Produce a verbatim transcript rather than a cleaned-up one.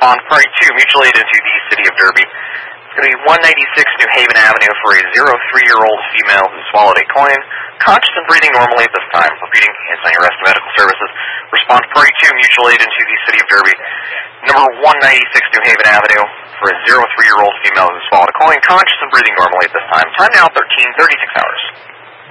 respond party two, mutual aid into the city of Derby. It's going to be one ninety-six New Haven Avenue for a zero three-year-old female who swallowed a coin, conscious and breathing normally at this time. Repeating, it's on your rest of medical services. Response party two, mutual aid into the city of Derby. Number one ninety-six New Haven Avenue for a zero three-year-old female who swallowed a coin, conscious and breathing normally at this time. Time now, thirteen thirty-six hours.